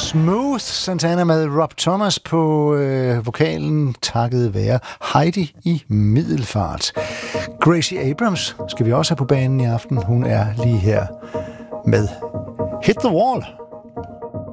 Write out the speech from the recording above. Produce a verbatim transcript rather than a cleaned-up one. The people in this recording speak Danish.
Smooth Santana med Rob Thomas på øh, vokalen, takket være Heidi i Middelfart. Gracie Abrams skal vi også have på banen i aften. Hun er lige her med Hit the Wall.